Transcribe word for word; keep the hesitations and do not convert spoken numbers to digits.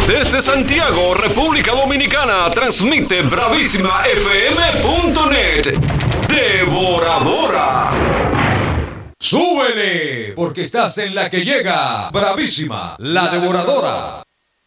Desde Santiago, República Dominicana, transmite bravísima f m punto net. Devoradora. ¡Súbele! Porque estás en la que llega. Bravísima, la devoradora.